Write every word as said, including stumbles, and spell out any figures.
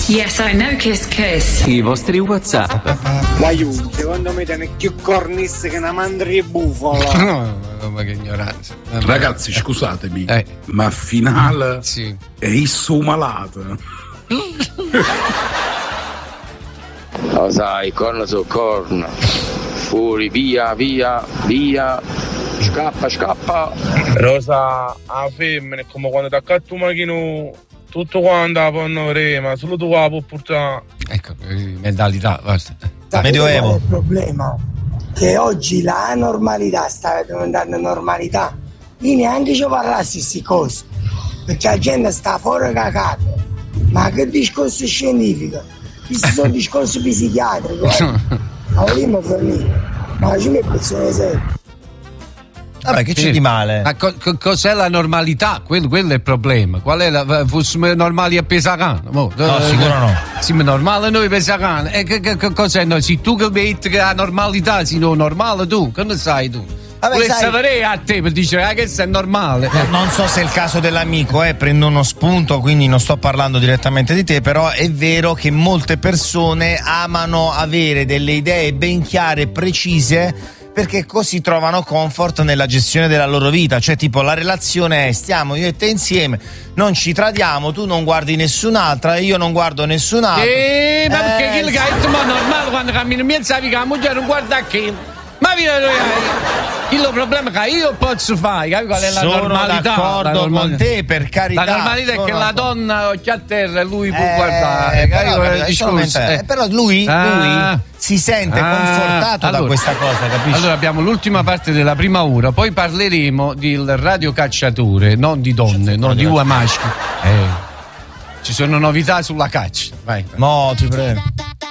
Yes, I know Kiss Kiss. I vostri WhatsApp. La Juve, secondo me, tiene più cornisse che una mandria bufala. No, ma che ignoranza. Ragazzi, scusatemi, eh. ma finale sì. è isso malato. Lo sai, corna su corna. Fuori, via, via, via. Scappa, scappa. Rosa, a femmina è come quando ti accatti un macchino tutto quanto la fanno rema, solo tu la puoi portare. Ecco, mentalità, guarda. Medioevo. Il problema che oggi la normalità sta diventando normalità. Io neanche ci parlassi queste cose, perché la gente sta fuori cagato. Ma che discorso scientifico? Questi sono discorsi psichiatrici. Ma vogliamo finire. Ma ci metto persone serie. Vabbè, che c'è di male? Ma co- co- cos'è la normalità? Quello, quello è il problema. Qual è la. Fossimo normali a Pesacano? No, no, sicuro no. Siamo normali noi Pesacano. E che, che, che cos'è? No, se tu che metti che la normalità, sei non normale tu, che ne sai tu? Vuoi sapere a te per dire ah, che sei normale. Eh, non so se è il caso dell'amico, eh, prendo uno spunto, quindi non sto parlando direttamente di te, però è vero che molte persone amano avere delle idee ben chiare e precise, perché così trovano comfort nella gestione della loro vita. Cioè, tipo, la relazione è: stiamo io e te insieme, non ci tradiamo, tu non guardi nessun'altra, io non guardo nessun'altra. Eh, ma eh, perché chi che è normale quando cammino in mezzo alla moglie non guarda che. Ma il problema che io posso fare, capi qual è la sono normalità? d'accordo la normalità. con te, per carità. La normalità è che la donna occhi a terra e lui può eh, guardare. Però, capi, discorso, eh. però lui, ah, lui si sente ah, confortato allora, da questa cosa, capisci? Allora abbiamo l'ultima parte della prima ora, poi parleremo del radiocacciatore, non di donne, non di uomini maschi. Eh, ci sono novità sulla caccia. Vai. No, ti prego.